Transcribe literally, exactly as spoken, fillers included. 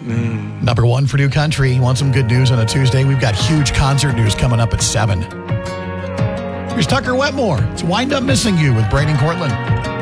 Mm. Number one for New Country. You want some good news on a Tuesday? We've got huge concert news coming up at seven. Here's Tucker Wetmore. It's Wind Up Missing You with Braden Cortland.